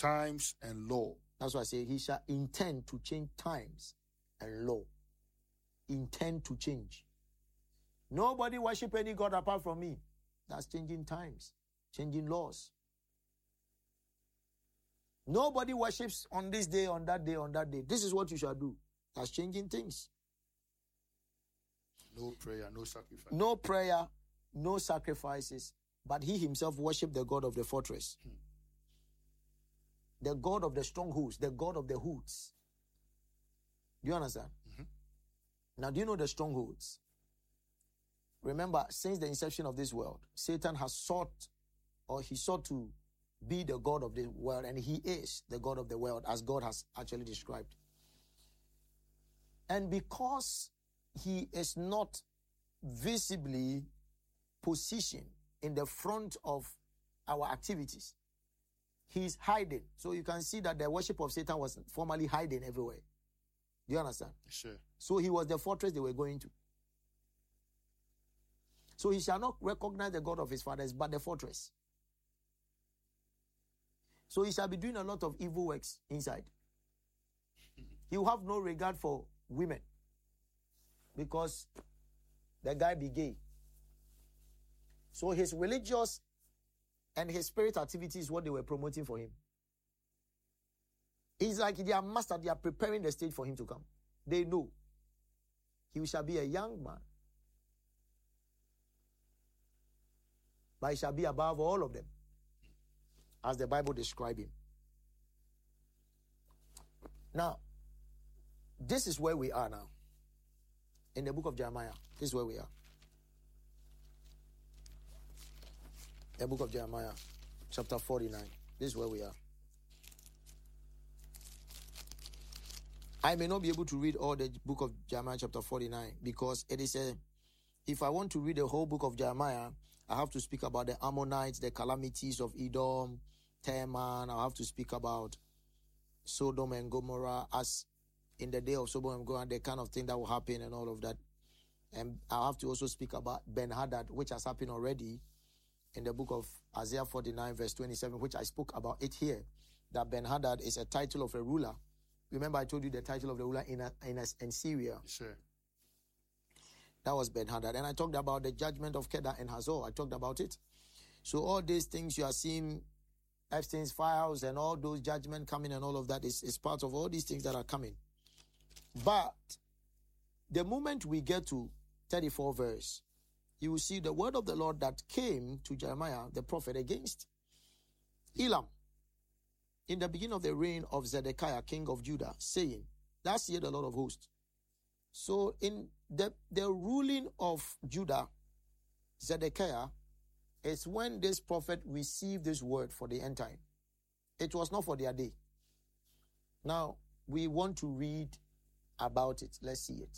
times and law. That's why I say he shall intend to change times and law. Intend to change. Nobody worship any God apart from me. That's changing times, changing laws. Nobody worships on this day, on that day, on that day. This is what you shall do. That's changing things. No prayer, no sacrifice. No prayer, no sacrifices. But he himself worshipped the God of the fortress. The God of the strongholds, the God of the hoods. Do you understand? Mm-hmm. Now, do you know the strongholds? Remember, since the inception of this world, Satan has sought to be the God of the world, and he is the God of the world, as God has actually described. And because he is not visibly positioned in the front of our activities, he's hiding. So you can see that the worship of Satan was formerly hiding everywhere. Do you understand? Sure. So he was the fortress they were going to. So he shall not recognize the God of his fathers, but the fortress. So he shall be doing a lot of evil works inside. He will have no regard for women because the guy be gay. So his religious and his spirit activity is what they were promoting for him. It's like their master, they are preparing the stage for him to come. They know he shall be a young man, but he shall be above all of them, as the Bible describes him. Now, this is where we are now. In the book of Jeremiah, this is where we are. The book of Jeremiah, chapter 49. This is where we are. I may not be able to read all the book of Jeremiah, chapter 49, because it is if I want to read the whole book of Jeremiah, I have to speak about the Ammonites, the calamities of Edom, Teman. I have to speak about Sodom and Gomorrah, as in the day of Sodom and Gomorrah, the kind of thing that will happen and all of that. And I have to also speak about Ben-Hadad, which has happened already in the book of Isaiah 49, verse 27, which I spoke about it here, that Ben-Hadad is a title of a ruler. Remember, I told you the title of the ruler in Syria. Sure. That was Ben-Hadad. And I talked about the judgment of Kedar and Hazor. I talked about it. So all these things you are seeing, Epstein's files and all those judgments coming and all of that is part of all these things that are coming. But the moment we get to 34 verse, you will see the word of the Lord that came to Jeremiah, the prophet, against Elam in the beginning of the reign of Zedekiah, king of Judah, saying, "Thus saith the Lord of hosts." So in the ruling of Judah, Zedekiah, is when this prophet received this word for the end time. It was not for their day. Now, we want to read about it. Let's see it.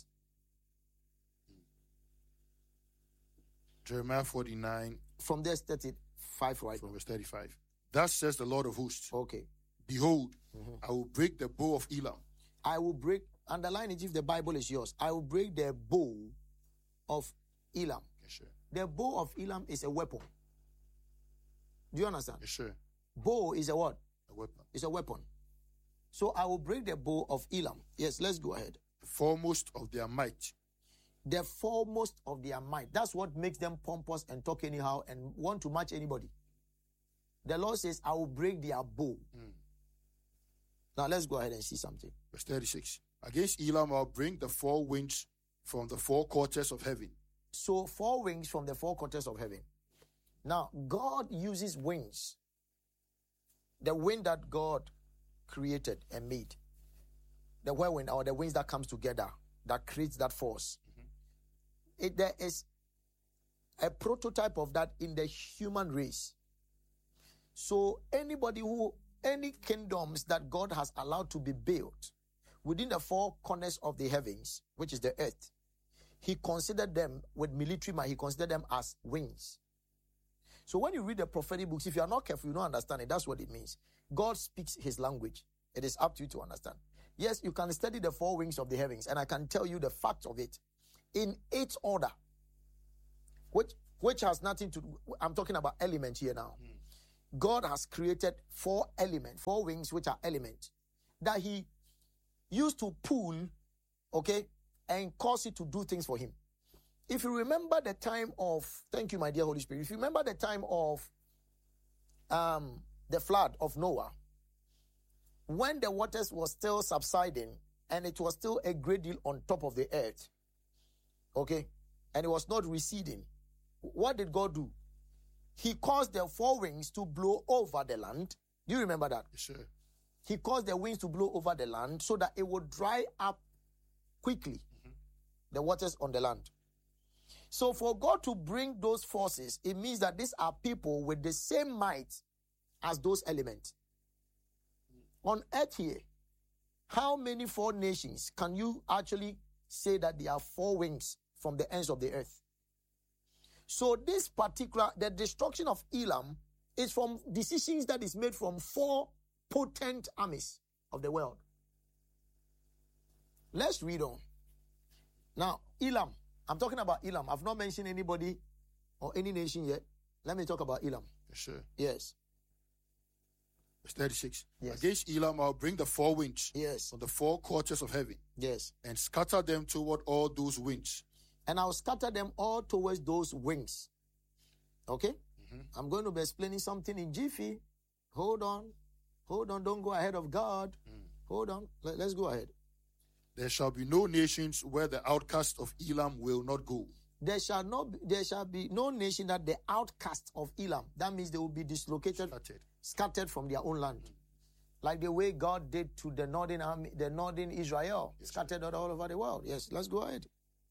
Jeremiah 49. From verse 35, right? From verse 35. Thus says the Lord of hosts. Okay. Behold, I will break the bow of Elam. I will break, underline it if the Bible is yours. I will break the bow of Elam. Yes, sir. The bow of Elam is a weapon. Do you understand? Yes, sir. Bow is a what? A weapon. It's a weapon. So I will break the bow of Elam. Yes, let's go ahead. The foremost of their might. The foremost of their might. That's what makes them pompous and talk anyhow and want to match anybody. The Lord says, I will break their bow. Now let's go ahead and see something. Verse 36. Against Elam I'll bring the four winds from the four quarters of heaven. So 4 wings from the 4 quarters of heaven. Now, God uses wings. The wind that God created and made. The whirlwind, or the winds that comes together, that creates that force. There is a prototype of that in the human race. So any kingdoms that God has allowed to be built within the 4 corners of the heavens, which is the earth, he considered them with military might, he considered them as wings. So when you read the prophetic books, if you are not careful, you don't understand it. That's what it means. God speaks his language. It is up to you to understand. Yes, you can study the 4 wings of the heavens, and I can tell you the fact of it in its order, which has nothing to do. I'm talking about element here now. God has created four wings, which are elements, that he used to pull, okay, and cause it to do things for him. If you remember the time of, thank you, my dear Holy Spirit, if you remember the time of the flood of Noah, when the waters were still subsiding and it was still a great deal on top of the earth, okay, and it was not receding, what did God do? He caused the four winds to blow over the land. Do you remember that? Yes, sir. He caused the winds to blow over the land so that it would dry up quickly, the waters on the land. So for God to bring those forces, it means that these are people with the same might as those elements. On earth here, how many four nations can you actually say that there are four wings from the ends of the earth? So this particular, the destruction of Elam is from decisions that is made from four potent armies of the world. Let's read on. Now, Elam. I'm talking about Elam. I've not mentioned anybody or any nation yet. Let me talk about Elam. Yes, sir. Yes. Verse 36. Yes. Against Elam I'll bring the four winds Yes. from the four quarters of heaven, Yes. and scatter them toward all those winds. And I'll scatter them all towards those wings. Okay? I'm going to be explaining something in jiffy. Hold on. Don't go ahead of God. Hold on. Let's go ahead. There shall be no nations where the outcast of Elam will not go. There shall be no nation that the outcast of Elam, that means they will be dislocated, scattered from their own land. Like the way God did to the northern army, the northern Israel, scattered all over the world. Yes, let's go ahead.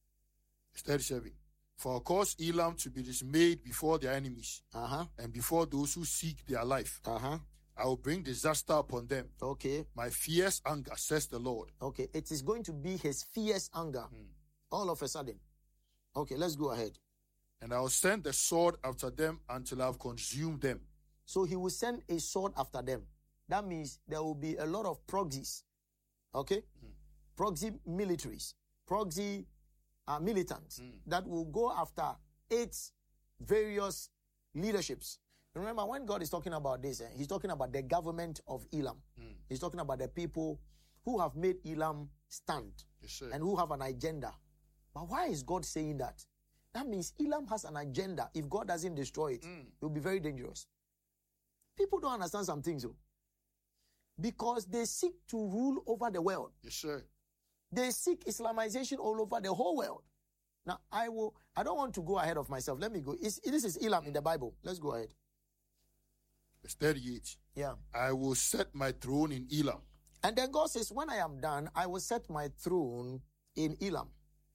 37. For I'll cause Elam to be dismayed before their enemies, and before those who seek their life. I will bring disaster upon them. Okay. My fierce anger, says the Lord. Okay, it is going to be his fierce anger all of a sudden. Okay, let's go ahead. And I will send the sword after them until I have consumed them. So he will send a sword after them. That means there will be a lot of proxies. Okay? Proxy militaries, proxy militants that will go after 8 various leaderships. Remember, when God is talking about this, he's talking about the government of Elam. He's talking about the people who have made Elam stand and who have an agenda. But why is God saying that? That means Elam has an agenda. If God doesn't destroy it, it will be very dangerous. People don't understand some things, though. Because they seek to rule over the world. Yes, sir. They seek Islamization all over the whole world. Now, I don't want to go ahead of myself. Let me go. This is Elam in the Bible. Let's go ahead. Verse 38. Yeah. I will set my throne in Elam. And then God says, when I am done, I will set my throne in Elam.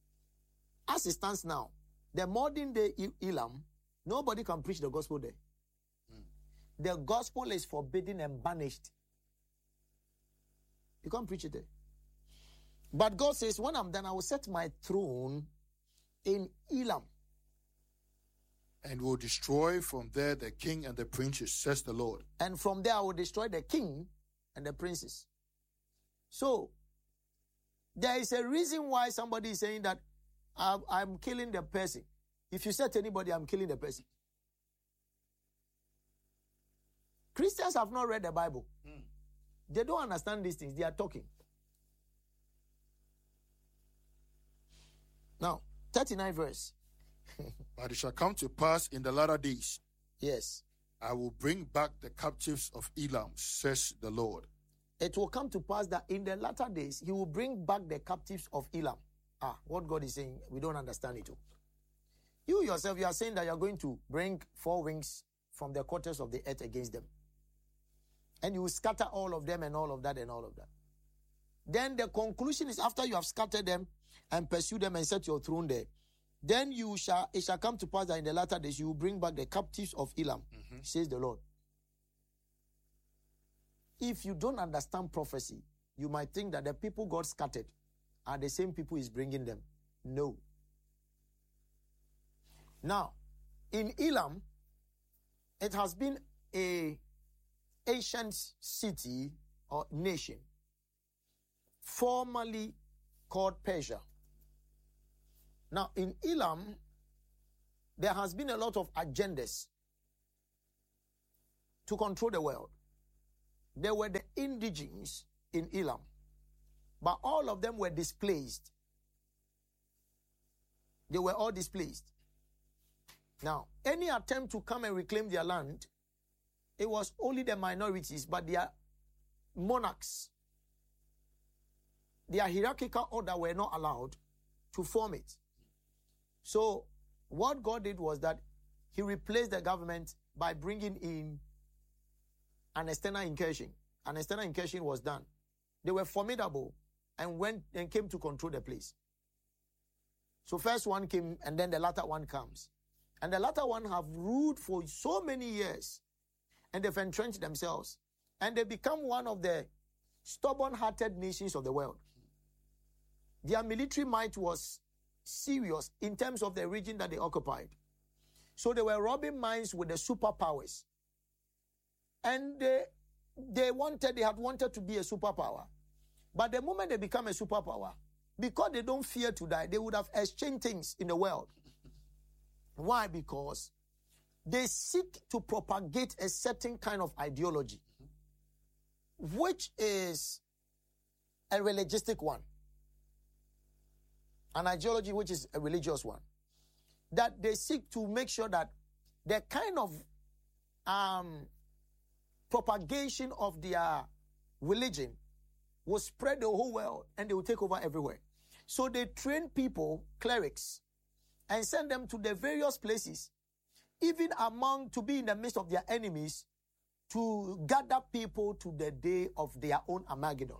As it stands now, the modern day Elam, nobody can preach the gospel there. The gospel is forbidden and banished. You can't preach it there. But God says, when I'm done, I will set my throne in Elam. And will destroy from there the king and the princes, says the Lord. And from there I will destroy the king and the princes. So, there is a reason why somebody is saying that I'm killing the person. If you say to anybody, I'm killing the person. Christians have not read the Bible. They don't understand these things. They are talking. Now, 39 verse. But it shall come to pass in the latter days. Yes. I will bring back the captives of Elam, says the Lord. It will come to pass that in the latter days, he will bring back the captives of Elam. What God is saying, we don't understand it. You yourself, you are saying that you are going to bring 4 wings from the quarters of the earth against them. And you will scatter all of them and all of that and all of that. Then the conclusion is, after you have scattered them and pursued them and set your throne there, then it shall come to pass that in the latter days you will bring back the captives of Elam, says the Lord. If you don't understand prophecy, you might think that the people God scattered are the same people he's bringing them. No. Now, in Elam, it has been an ancient city or nation, formerly called Persia. Now, in Elam, there has been a lot of agendas to control the world. There were the indigenes in Elam, but all of them were displaced. They were all displaced. Now, any attempt to come and reclaim their land, it was only the minorities, but their monarchs, their hierarchical order were not allowed to form it. So, what God did was that he replaced the government by bringing in an external incursion. An external incursion was done. They were formidable and went and came to control the place. So first one came and then the latter one comes. And the latter one have ruled for so many years and they've entrenched themselves and they become one of the stubborn-hearted nations of the world. Their military might was serious in terms of the region that they occupied. So they were robbing mines with the superpowers. And they had wanted to be a superpower. But the moment they become a superpower, because they don't fear to die, they would have exchanged things in the world. Why? Because they seek to propagate a certain kind of ideology, which is a religistic one. An ideology which is a religious one. That they seek to make sure that the kind of propagation of their religion will spread the whole world and they will take over everywhere. So they train people, clerics, and send them to the various places, even to be in the midst of their enemies, to gather people to the day of their own Armageddon.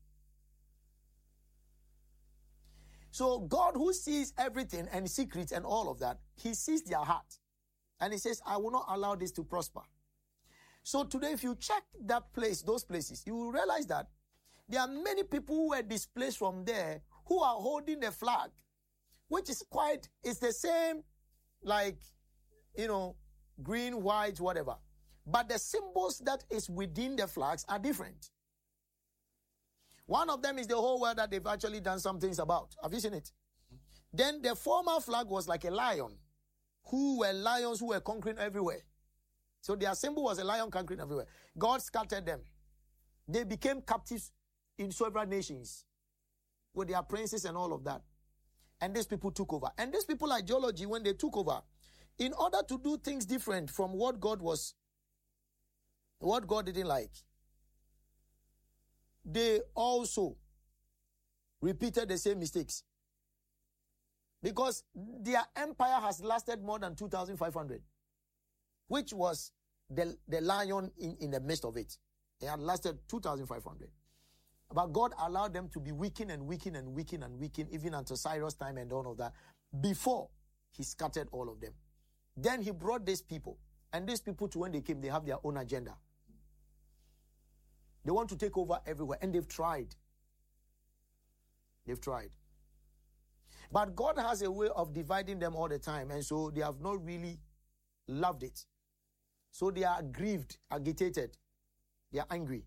So God, who sees everything and secrets and all of that, he sees their heart. And he says, I will not allow this to prosper. So today, if you check that place, those places, you will realize that there are many people who were displaced from there who are holding the flag, which is it's the same, like, green, white, whatever. But the symbols that is within the flags are different. One of them is the whole world that they've actually done some things about. Have you seen it? Then the former flag was like a lion, lions who were conquering everywhere. So their symbol was a lion conquering everywhere. God scattered them. They became captives in several nations with their princes and all of that. And these people took over. And these people, ideology, when they took over, in order to do things different from what God didn't like, they also repeated the same mistakes. Because their empire has lasted more than 2,500, which was the lion in the midst of it. It had lasted 2,500. But God allowed them to be weakened and weakened and weakened and weakened, even until Cyrus' time and all of that, before he scattered all of them. Then he brought these people. And these people, too, when they came, they have their own agenda. They want to take over everywhere. And they've tried. They've tried. But God has a way of dividing them all the time. And so they have not really loved it. So they are aggrieved, agitated. They are angry.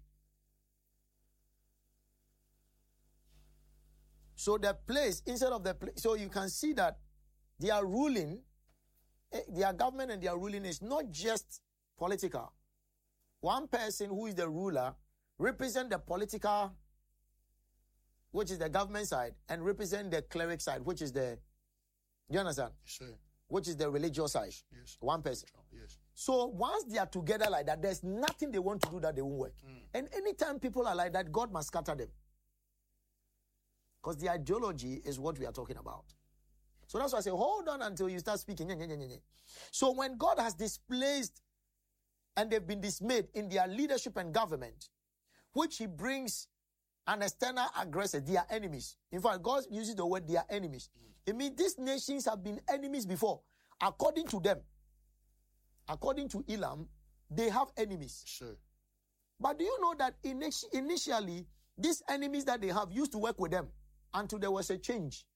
So the place, instead of the place, so you can see that their ruling, their government and their ruling is not just political. One person who is the ruler represent the political, which is the government side, and represent the cleric side, which is the, you understand? Yes, sir. Which is the religious side. Yes. One person. Yes. So once they are together like that, there's nothing they want to do that they won't work. And anytime people are like that, God must scatter them. Because the ideology is what we are talking about. So that's why I say, hold on until you start speaking. So when God has displaced and they've been dismayed in their leadership and government, which he brings an external aggressor, their enemies. In fact, God uses the word their enemies. It means these nations have been enemies before. According to them, according to Elam, they have enemies. Sure. But do you know that initially, these enemies that they have used to work with them until there was a change?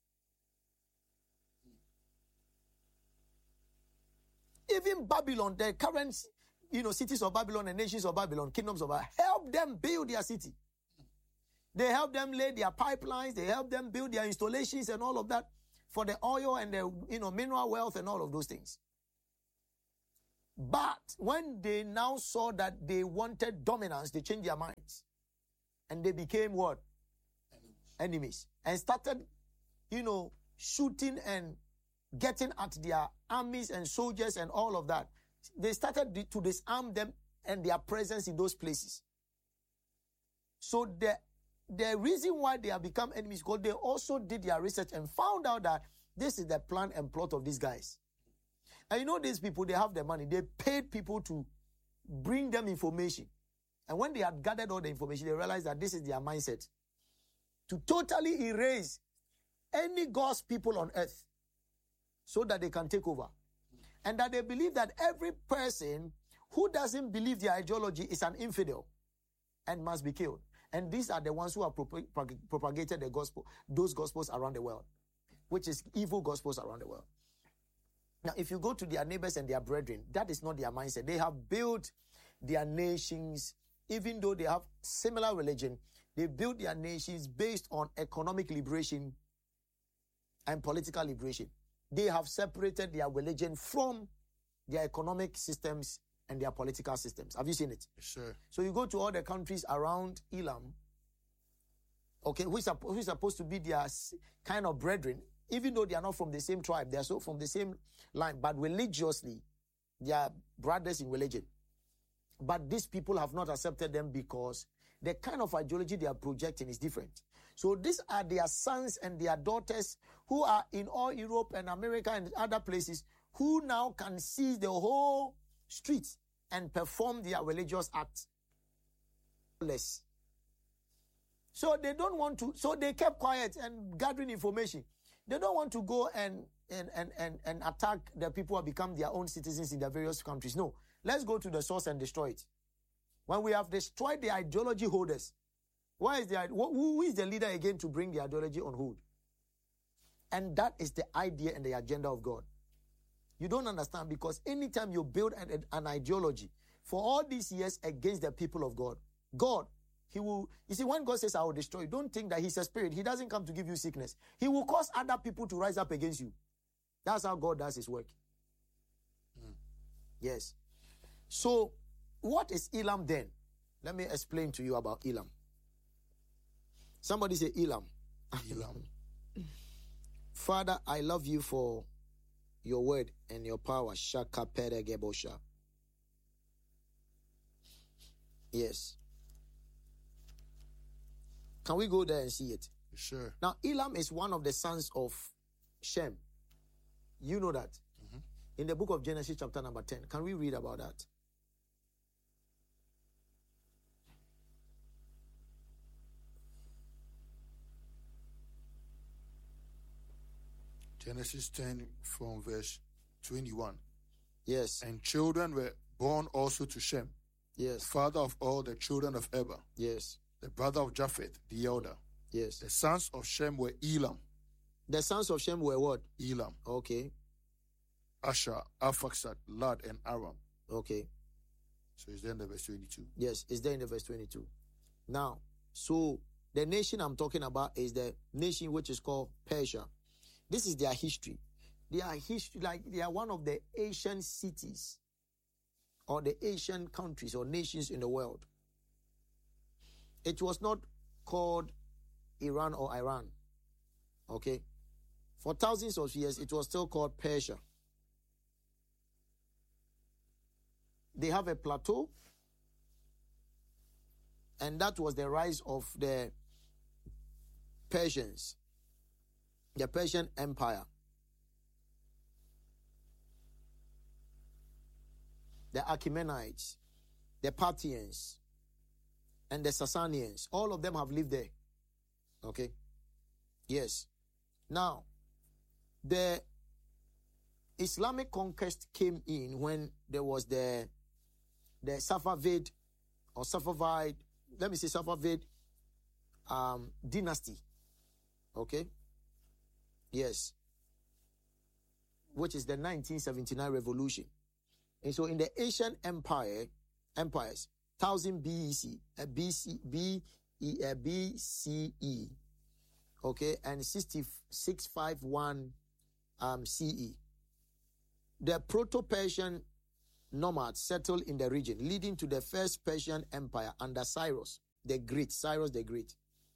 Even Babylon, the current cities of Babylon and nations of Babylon, kingdoms of Babylon, help them build their city. They help them lay their pipelines. They help them build their installations and all of that for the oil and the mineral wealth and all of those things. But when they now saw that they wanted dominance, they changed their minds. And they became what? Enemies. And started, shooting and getting at their armies and soldiers and all of that. They started to disarm them and their presence in those places. So the reason why they have become enemies, because they also did their research and found out that this is the plan and plot of these guys. And these people, they have the money. They paid people to bring them information. And when they had gathered all the information, they realized that this is their mindset. To totally erase any God's people on earth so that they can take over. And that they believe that every person who doesn't believe their ideology is an infidel and must be killed. And these are the ones who have propagated the gospel, those gospels around the world, which is evil gospels around the world. Now, if you go to their neighbors and their brethren, that is not their mindset. They have built their nations, even though they have similar religion, they built their nations based on economic liberation and political liberation. They have separated their religion from their economic systems and their political systems. Have you seen it? Yes, sir. So you go to all the countries around Elam, okay, who is supposed to be their kind of brethren, even though they are not from the same tribe, they are so from the same line, but religiously, they are brothers in religion. But these people have not accepted them because the kind of ideology they are projecting is different. So these are their sons and their daughters who are in all Europe and America and other places who now can seize the whole street and perform their religious acts. Less. So they don't want to, so they kept quiet and gathering information. They don't want to go and attack the people who have become their own citizens in their various countries. No. Let's go to the source and destroy it. When we have destroyed the ideology holders, who is the leader again to bring the ideology on hold? And that is the idea and the agenda of God. You don't understand, because anytime you build an ideology for all these years against the people of God, He will, you see, when God says, I will destroy you, don't think that He's a spirit. He doesn't come to give you sickness. He will cause other people to rise up against you. That's how God does His work. Yes. So, what is Elam then? Let me explain to you about Elam. Somebody say Elam. Elam. Father, I love you for your word and your power. Shaka pere gebosha. Yes. Can we go there and see it? Sure. Now, Elam is one of the sons of Shem. You know that. Mm-hmm. In the book of Genesis chapter number 10. Can we read about that? Genesis 10 from verse 21. Yes. And children were born also to Shem. Yes. Father of all the children of Eber. Yes. The brother of Japheth, the elder. Yes. The sons of Shem were Elam. The sons of Shem were what? Elam. Okay. Asher, Arphaxad, Lad, and Aram. Okay. So it's there in the verse 22. Yes, it's there in the verse 22. Now, so the nation I'm talking about is the nation which is called Persia. This is their history. They are one of the Asian cities or the Asian countries or nations in the world. It was not called Iran or Iran. Okay? For thousands of years, it was still called Persia. They have a plateau, and that was the rise of the Persians, the Persian Empire. The Achaemenids, the Parthians, and the Sasanians, all of them have lived there. Okay? Yes. Now, the Islamic conquest came in when there was the Safavid or Safavid, let me say Safavid dynasty. Okay? Yes. Which is the 1979 revolution. And so in the Asian empires, 1000 BCE, okay, and 651 CE. The Proto-Persian nomads settled in the region, leading to the first Persian Empire under Cyrus the Great. Cyrus the Great.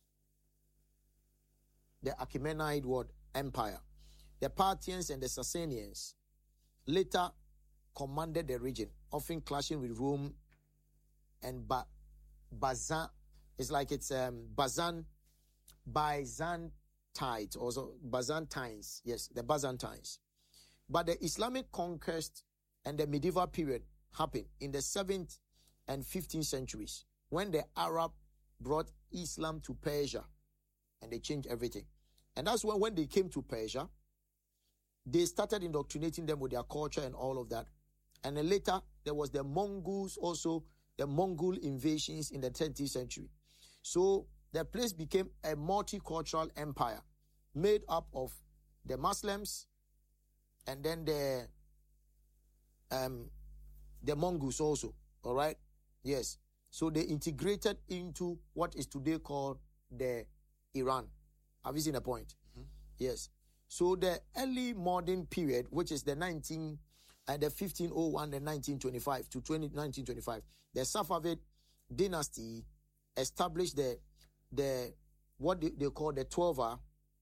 The Achaemenid Empire. The Parthians and the Sasanians later commanded the region, often clashing with Rome and Byzantine. It's like it's Byzantines, also Byzantines. Yes, the Byzantines. But the Islamic conquest and the medieval period happened in the 7th and 15th centuries when the Arab brought Islam to Persia and they changed everything. And that's when they came to Persia, they started indoctrinating them with their culture and all of that. And then later, there was the Mongols also, the Mongol invasions in the 20th century. So the place became a multicultural empire made up of the Muslims and then the Mongols also. All right? Yes. So they integrated into what is today called the Iran. Have you seen the point? Mm-hmm. Yes. So the early modern period, which is the 1501 and 1925 to 1925, the Safavid dynasty established the what they call the Twelver,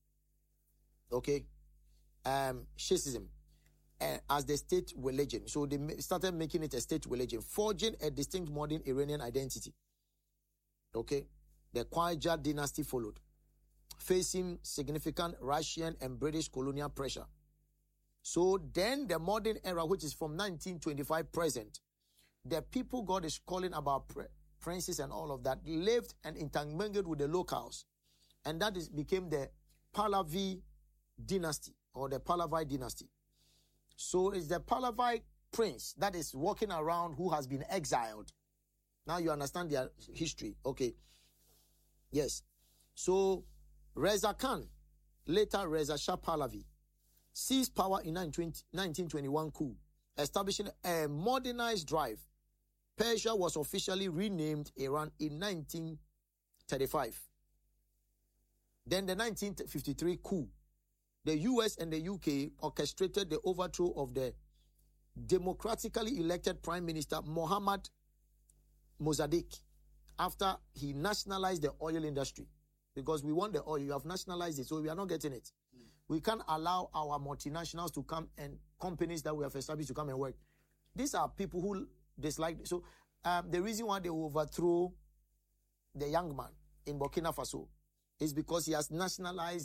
Shiism, as the state religion. So they started making it a state religion, forging a distinct modern Iranian identity. Okay, the Qajar dynasty followed, facing significant Russian and British colonial pressure. So then the modern era, which is from 1925 present, the people God is calling about princes and all of that lived and intermingled with the locals. And that became the Pahlavi dynasty or the Pahlavi dynasty. So it's the Pahlavi prince that is walking around who has been exiled. Now you understand their history. Okay. Yes. So Reza Khan, later Reza Shah Pahlavi, seized power in 1921 coup, establishing a modernized drive. Persia was officially renamed Iran in 1935. Then the 1953 coup, the US and the UK orchestrated the overthrow of the democratically elected Prime Minister Mohammad Mossadegh after he nationalized the oil industry. Because we want the oil, you have nationalized it, so we are not getting it. We can't allow our multinationals to come and companies that we have established to come and work. These are people who dislike. So the reason why they overthrew the young man in Burkina Faso is because he has nationalized